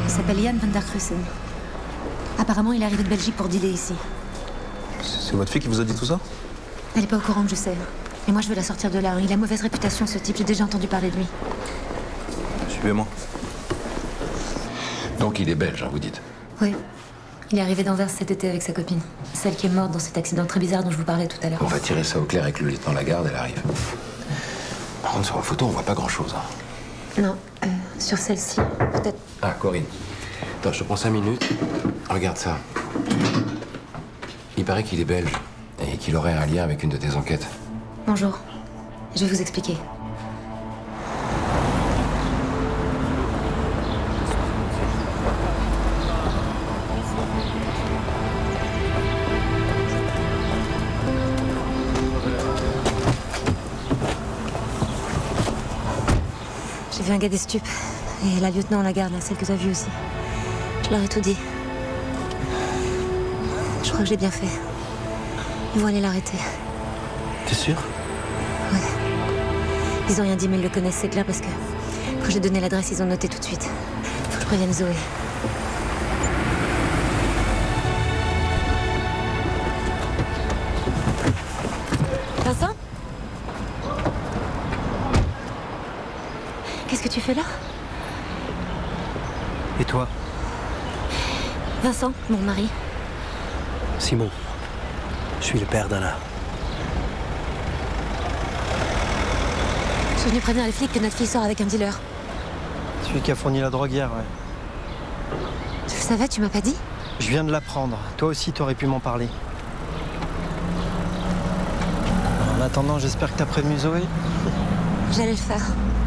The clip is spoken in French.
Il s'appelle Jan van der Kruisen. Apparemment, il est arrivé de Belgique pour dealer ici. C'est votre fille qui vous a dit tout ça? Elle est pas au courant que je sais. Et moi, je veux la sortir de là. Il a mauvaise réputation, ce type. J'ai déjà entendu parler de lui. Suivez-moi. Donc il est belge, hein, vous dites? Oui. Il est arrivé d'Anvers cet été avec sa copine. Celle qui est morte dans cet accident très bizarre dont je vous parlais tout à l'heure. On va tirer ça au clair avec le lieutenant Lagarde, elle arrive. Par contre, sur la photo, on voit pas grand-chose. Hein. Non, sur celle-ci, peut-être... Ah, Corinne. Attends, je te prends 5 minutes. Regarde ça. Il paraît qu'il est belge et qu'il aurait un lien avec une de tes enquêtes. Bonjour. Je vais vous expliquer. J'ai vu un gars des stupes. Et la lieutenant Lagarde, là, celle que tu as vue aussi. Je leur ai tout dit. Je crois que j'ai bien fait. Ils vont aller l'arrêter. T'es sûr? Ouais. Ils ont rien dit, mais ils le connaissent, c'est clair, parce que quand j'ai donné l'adresse, ils ont noté tout de suite. Faut que je prévienne Zoé. Vincent? Qu'est-ce que tu fais là? Et toi? Vincent, mon mari. Simon. Je suis le père d'Anna. Je suis venu prévenir les flics que notre fille sort avec un dealer. Celui qui a fourni la drogue hier, ouais. Tu le savais, tu m'as pas dit? Je viens de l'apprendre. Toi aussi, t'aurais pu m'en parler. En attendant, j'espère que t'as prévenu Zoé. J'allais le faire.